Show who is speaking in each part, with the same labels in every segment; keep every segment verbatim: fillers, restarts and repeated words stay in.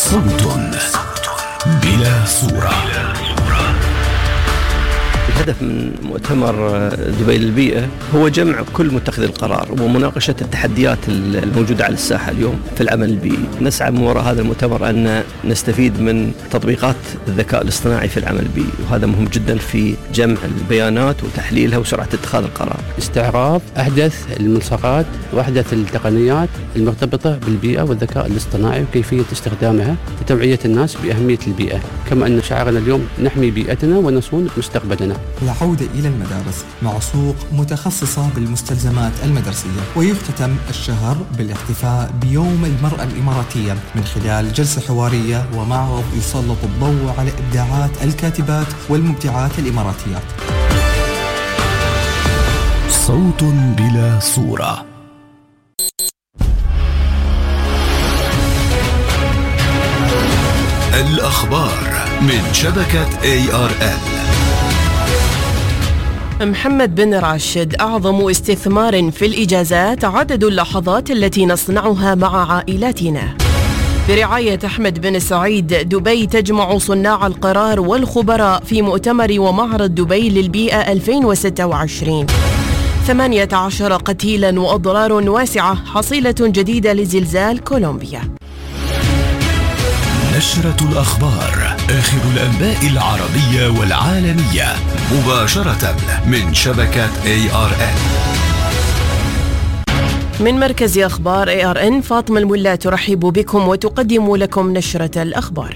Speaker 1: صوت بلا صورة.
Speaker 2: الهدف من مؤتمر دبي للبيئة هو جمع كل متخذ القرار ومناقشة التحديات الموجودة على الساحة اليوم في العمل البيئي. نسعى من وراء هذا المؤتمر أن نستفيد من تطبيقات الذكاء الاصطناعي في العمل البيئي، وهذا مهم جدا في جمع البيانات وتحليلها وسرعة اتخاذ القرار.
Speaker 3: استعراض أحدث الملصقات وأحدث التقنيات المرتبطة بالبيئة والذكاء الاصطناعي وكيفية استخدامها لتوعية الناس بأهمية البيئة، كما أن شعارنا اليوم نحمي بيئتنا ونصون مستقبلنا.
Speaker 4: العودة إلى المدارس مع سوق متخصصة بالمستلزمات المدرسية. ويختتم الشهر بالاحتفاء بيوم المرأة الإماراتية من خلال جلسة حوارية ومعرض يسلط الضوء على إبداعات الكاتبات والمبدعات الإماراتيات.
Speaker 1: صوت بلا صورة. الأخبار من شبكة إيه آر إل.
Speaker 5: محمد بن راشد: أعظم استثمار في الإجازات عدد اللحظات التي نصنعها مع عائلاتنا. برعاية أحمد بن سعيد، دبي تجمع صناع القرار والخبراء في مؤتمر ومعرض دبي للبيئة ألفين وستة وعشرين. ثمانية عشر قتيلا وأضرار واسعة حصيلة جديدة لزلزال كولومبيا.
Speaker 1: نشرة الأخبار، آخر الأنباء العربية والعالمية مباشرة من شبكة إيه آر إن.
Speaker 5: من مركز أخبار إيه آر إن، فاطمة الملا ترحب بكم وتقدم لكم نشرة الأخبار.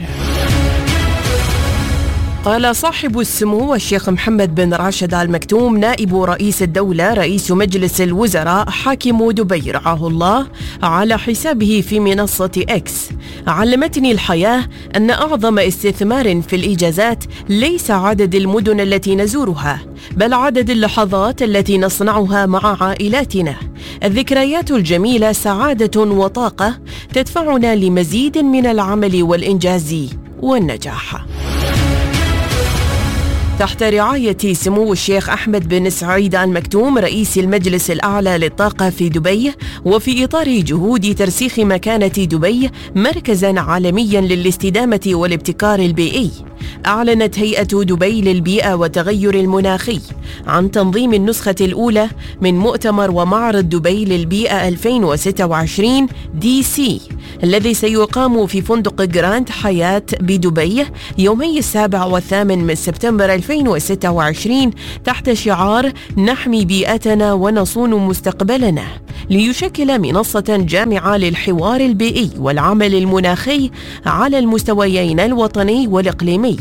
Speaker 5: قال صاحب السمو الشيخ محمد بن راشد آل مكتوم نائب رئيس الدولة رئيس مجلس الوزراء حاكم دبي رعاه الله على حسابه في منصة إكس: علمتني الحياة أن أعظم استثمار في الإجازات ليس عدد المدن التي نزورها، بل عدد اللحظات التي نصنعها مع عائلاتنا. الذكريات الجميلة سعادة وطاقة تدفعنا لمزيد من العمل والإنجاز والنجاح. تحت رعاية سمو الشيخ أحمد بن سعيد آل مكتوم رئيس المجلس الأعلى للطاقة في دبي، وفي إطار جهود ترسيخ مكانة دبي مركزاً عالمياً للاستدامة والابتكار البيئي، أعلنت هيئة دبي للبيئة والتغير المناخي عن تنظيم النسخة الأولى من مؤتمر ومعرض دبي للبيئة ألفين وستة وعشرين دي سي، الذي سيقام في فندق جراند حياة بدبي يومي السابع والثامن من سبتمبر ألفين وستة وعشرين تحت شعار نحمي بيئتنا ونصون مستقبلنا، ليشكل منصة جامعة للحوار البيئي والعمل المناخي على المستويين الوطني والإقليمي.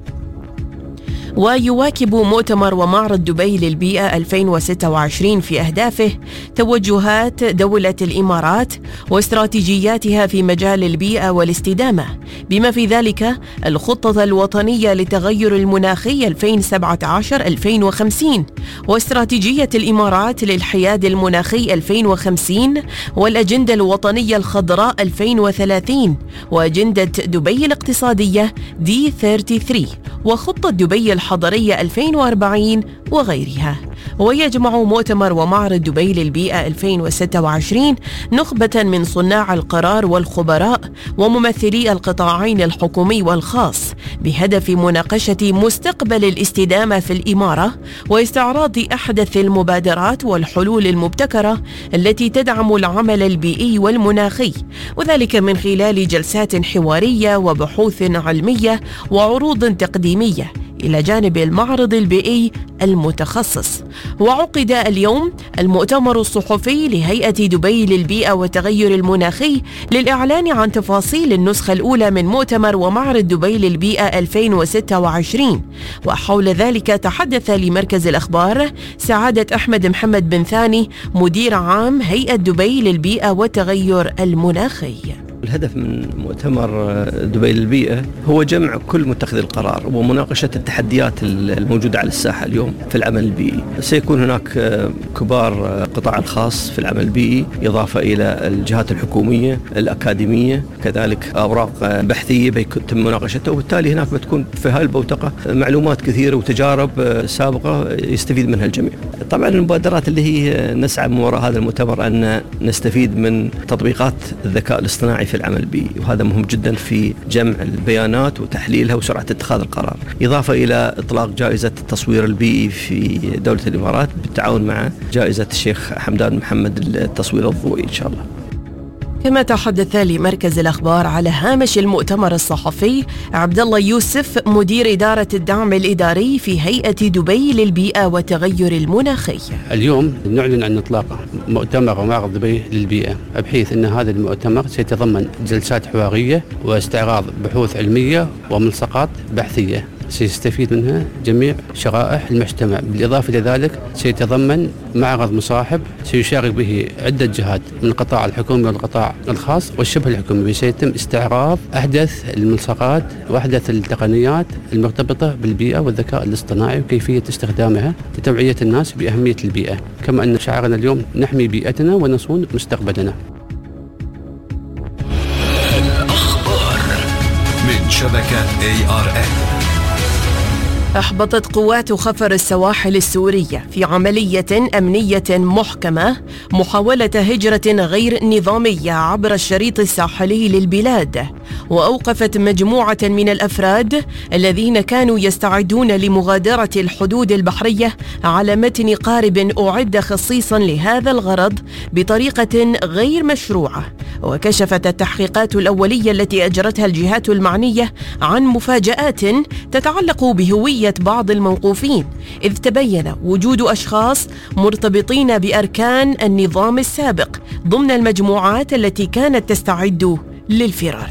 Speaker 5: ويواكب مؤتمر ومعرض دبي للبيئة ألفين وستة وعشرين في أهدافه توجهات دولة الإمارات واستراتيجياتها في مجال البيئة والاستدامة، بما في ذلك الخطة الوطنية للتغير المناخي ألفين وسبعة عشر ألفين وخمسين، واستراتيجية الإمارات للحياد المناخي ألفين وخمسين، والأجندة الوطنية الخضراء ألفين وثلاثين، وأجندة دبي الاقتصادية دي ثلاثة وثلاثين، وخطة دبي الحضرية ألفين وأربعين وغيرها. ويجمع مؤتمر ومعرض دبي للبيئة ألفين وستة وعشرين نخبة من صناع القرار والخبراء وممثلي القطاعين الحكومي والخاص، بهدف مناقشة مستقبل الاستدامة في الإمارة واستعراض أحدث المبادرات والحلول المبتكرة التي تدعم العمل البيئي والمناخي، وذلك من خلال جلسات حوارية وبحوث علمية وعروض تقديمية، إلى جانب المعرض البيئي المتخصص. وعقد اليوم المؤتمر الصحفي لهيئة دبي للبيئة والتغير المناخي للإعلان عن تفاصيل النسخة الأولى من مؤتمر ومعرض دبي للبيئة ألفين وستة وعشرين. وحول ذلك تحدث لمركز الأخبار سعادة أحمد محمد بن ثاني مدير عام هيئة دبي للبيئة والتغير المناخي.
Speaker 2: الهدف من مؤتمر دبي للبيئة هو جمع كل متخذ القرار ومناقشة التحديات الموجودة على الساحة اليوم في العمل البيئي. سيكون هناك كبار قطاع الخاص في العمل البيئي، إضافة إلى الجهات الحكومية الأكاديمية، كذلك أوراق بحثية بيتم مناقشتها، وبالتالي هناك بتكون في هاي البوتقة معلومات كثيرة وتجارب سابقة يستفيد منها الجميع. طبعا المبادرات اللي هي نسعى من وراء هذا المؤتمر أن نستفيد من تطبيقات الذكاء الاصطناعي في العمل البيئي، وهذا مهم جدا في جمع البيانات وتحليلها وسرعة اتخاذ القرار. إضافة إلى إطلاق جائزة التصوير البيئي في دولة الإمارات بالتعاون مع جائزة الشيخ حمدان محمد للتصوير الضوئي إن شاء الله.
Speaker 5: كما تحدث لمركز الأخبار على هامش المؤتمر الصحفي عبد الله يوسف مدير إدارة الدعم الإداري في هيئة دبي للبيئة والتغير المناخي.
Speaker 3: اليوم نعلن عن إطلاق مؤتمر ومعرض دبي للبيئة، بحيث أن هذا المؤتمر سيتضمن جلسات حوارية واستعراض بحوث علمية وملصقات بحثية سيستفيد منها جميع شرائح المجتمع. بالإضافة إلى ذلك سيتضمن معرض مصاحب سيشارك به عدة جهات من القطاع الحكومي والقطاع الخاص والشبه الحكومي، سيتم استعراض أحدث الملصقات وأحدث التقنيات المرتبطة بالبيئة والذكاء الاصطناعي وكيفية استخدامها لتوعية الناس بأهمية البيئة، كما أن شعارنا اليوم نحمي بيئتنا ونصون مستقبلنا.
Speaker 1: الأخبار من شبكة إيه آر إن.
Speaker 5: أحبطت قوات خفر السواحل السورية في عملية أمنية محكمة محاولة هجرة غير نظامية عبر الشريط الساحلي للبلاد، وأوقفت مجموعة من الأفراد الذين كانوا يستعدون لمغادرة الحدود البحرية على متن قارب أعد خصيصا لهذا الغرض بطريقة غير مشروعة. وكشفت التحقيقات الأولية التي أجرتها الجهات المعنية عن مفاجآت تتعلق بهوية بعض الموقوفين، إذ تبين وجود أشخاص مرتبطين بأركان النظام السابق ضمن المجموعات التي كانت تستعد للفرار.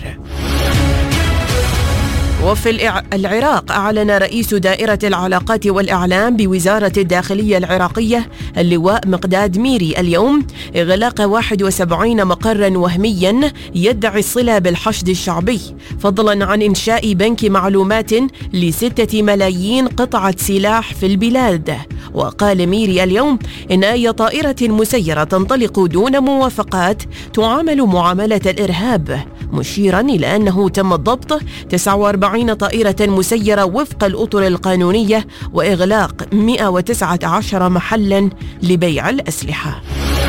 Speaker 5: وفي العراق أعلن رئيس دائرة العلاقات والإعلام بوزارة الداخلية العراقية اللواء مقداد ميري اليوم إغلاق واحد وسبعين مقرا وهميا يدعي الصلة بالحشد الشعبي، فضلا عن إنشاء بنك معلومات لستة ملايين قطعة سلاح في البلاد. وقال ميري اليوم إن أي طائرة مسيرة تنطلق دون موافقات تعامل معاملة الإرهاب، مشيرا إلى أنه تم ضبط تسعة وأربعين طائرة مسيرة وفق الأطر القانونية وإغلاق مئة وتسعة عشر محلا لبيع الأسلحة.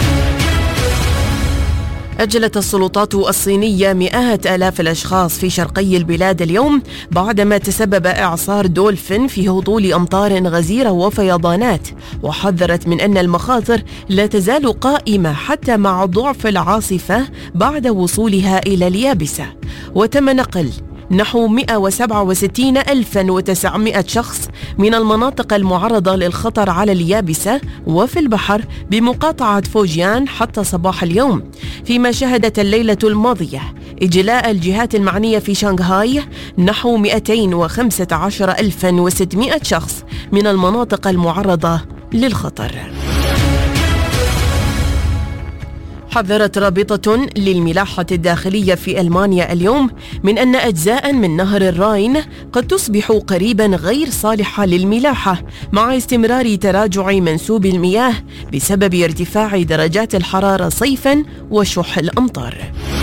Speaker 5: أجلت السلطات الصينية مئات آلاف الأشخاص في شرقي البلاد اليوم بعدما تسبب إعصار دولفين في هطول أمطار غزيرة وفيضانات، وحذرت من أن المخاطر لا تزال قائمة حتى مع ضعف العاصفة بعد وصولها إلى اليابسة. وتم نقل نحو مئة وسبعة وستين ألفا وتسعمئة شخص من المناطق المعرضة للخطر على اليابسة وفي البحر بمقاطعة فوجيان حتى صباح اليوم، فيما شهدت الليلة الماضية إجلاء الجهات المعنية في شنغهاي نحو مئتين وخمسة عشر ألفا وستمئة شخص من المناطق المعرضة للخطر. حذرت رابطة للملاحة الداخلية في ألمانيا اليوم من أن أجزاء من نهر الراين قد تصبح قريبا غير صالحة للملاحة مع استمرار تراجع منسوب المياه بسبب ارتفاع درجات الحرارة صيفا وشح الأمطار.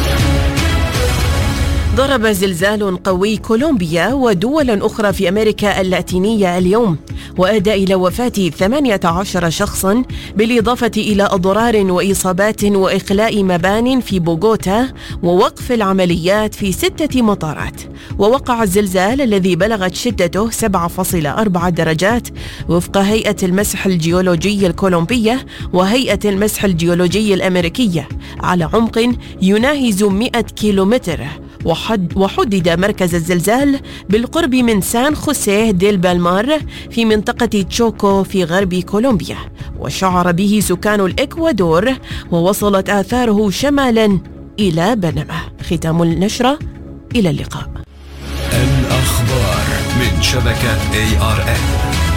Speaker 5: ضرب زلزال قوي كولومبيا ودول أخرى في أمريكا اللاتينية اليوم، وأدى إلى وفاة ثمانية عشر شخصاً بالإضافة إلى أضرار وإصابات وإخلاء مبان في بوغوتا ووقف العمليات في ستة مطارات. ووقع الزلزال الذي بلغت شدته سبعة فاصلة أربعة درجات وفق هيئة المسح الجيولوجي الكولومبية وهيئة المسح الجيولوجي الأمريكية على عمق يناهز مئة كيلومتر. وحد وحدد مركز الزلزال بالقرب من سان خوسيه ديل بالمار في منطقة تشوكو في غرب كولومبيا، وشعر به سكان الإكوادور، ووصلت آثاره شمالا إلى بنما. ختام النشرة، إلى اللقاء.
Speaker 1: الأخبار من شبكة إيه آر إن.